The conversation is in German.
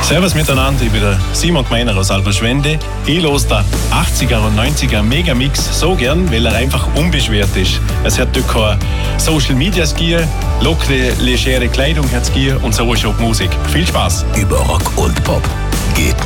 Servus miteinander, ich bin der Simon Gmeiner aus Alberschwende. Ich höre den 80er und 90er Megamix so gern, weil er einfach unbeschwert ist. Es hat dort keine Social Media gegeben, lockere, legere Kleidung hat es gegeben und so ist auch die Musik. Viel Spaß! Über Rock und Pop geht